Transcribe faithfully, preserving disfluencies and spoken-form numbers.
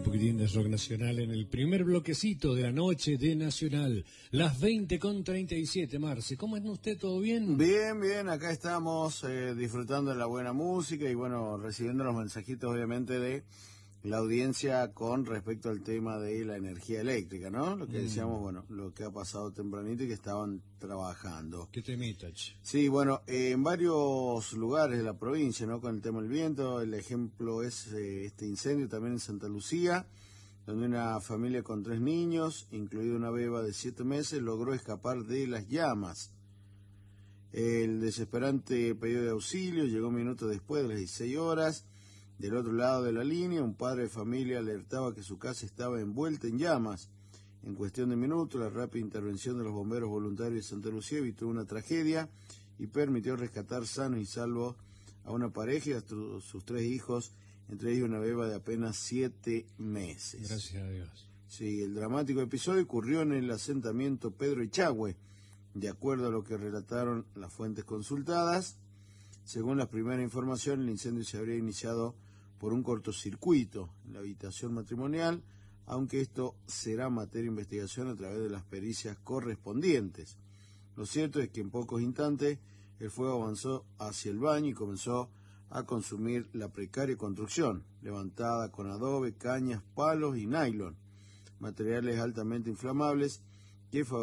poquitín de rock nacional en el primer bloquecito de la noche de Nacional, las veinte con treinta y siete. Marce, ¿cómo está usted? ¿Todo bien? Bien, bien, acá estamos eh, disfrutando de la buena música y bueno, recibiendo los mensajitos obviamente de la audiencia con respecto al tema de la energía eléctrica, ¿no? Lo que decíamos, bueno, lo que ha pasado tempranito y que estaban trabajando. ¿Qué temita, che? Sí, bueno, eh, en varios lugares de la provincia, ¿no? Con el tema del viento, el ejemplo es eh, este incendio también en Santa Lucía, donde una familia con tres niños, incluida una beba de siete meses, logró escapar de las llamas. El desesperante pedido de auxilio llegó minutos después de las dieciséis horas. Del otro lado de la línea, un padre de familia alertaba que su casa estaba envuelta en llamas. En cuestión de minutos, la rápida intervención de los bomberos voluntarios de Santa Lucía evitó una tragedia y permitió rescatar sano y salvo a una pareja y a sus tres hijos, entre ellos una beba de apenas siete meses. Gracias a Dios. Sí, el dramático episodio ocurrió en el asentamiento Pedro Echagüe. De acuerdo a lo que relataron las fuentes consultadas, según las primeras informaciones, el incendio se habría iniciado por un cortocircuito en la habitación matrimonial, aunque esto será materia de investigación a través de las pericias correspondientes. Lo cierto es que en pocos instantes el fuego avanzó hacia el baño y comenzó a consumir la precaria construcción, levantada con adobe, cañas, palos y nylon, materiales altamente inflamables que